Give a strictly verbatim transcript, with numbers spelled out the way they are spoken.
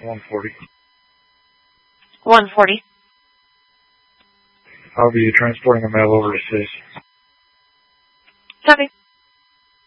one forty. one forty. I'll be transporting a mail over to Stacy. Copy.